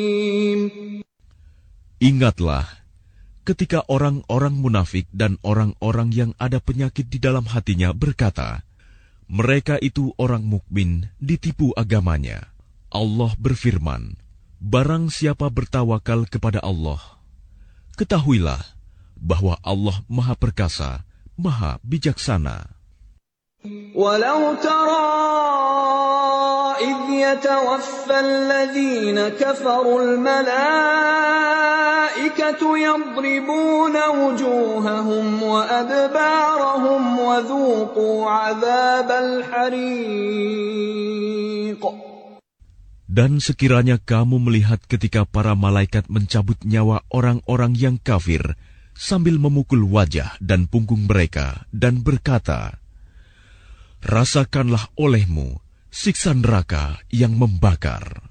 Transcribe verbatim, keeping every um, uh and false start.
Ingatlah ketika orang-orang munafik dan orang-orang yang ada penyakit di dalam hatinya berkata, mereka itu orang mukmin ditipu agamanya. Allah berfirman, barang siapa bertawakal kepada Allah, ketahuilah bahwa Allah Maha Perkasa, Maha Bijaksana. Walau tara idh yatawaffa alladhina kafaru al-malaikatu yadribuna wujuhahum wa adbarahum wa dhuqu 'adzabal hariq. Dan sekiranya kamu melihat ketika para malaikat mencabut nyawa orang-orang yang kafir sambil memukul wajah dan punggung mereka dan berkata, rasakanlah olehmu siksa neraka yang membakar.